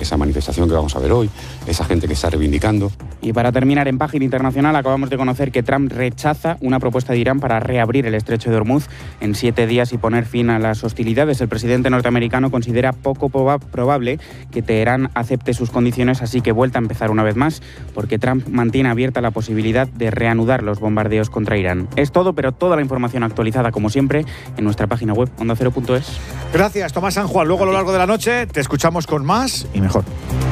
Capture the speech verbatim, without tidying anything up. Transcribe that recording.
esa manifestación que vamos a ver hoy, esa gente que está reivindicando. Y para terminar, en página internacional acabamos de conocer que Trump rechaza una propuesta de Irán para reabrir el estrecho de Hormuz en siete días y poner fin a las hostilidades. El presidente norteamericano considera poco probable que Teherán acepte sus condiciones, así que vuelta a empezar una vez más, porque Trump mantiene abierta la posibilidad de reanudar los bombardeos contra Irán. Es todo, pero toda la información actualizada, como siempre, en nuestra página web onda cero punto es. Gracias, Tomás San Juan. Luego a lo largo de la noche te escuchamos con más y mejor.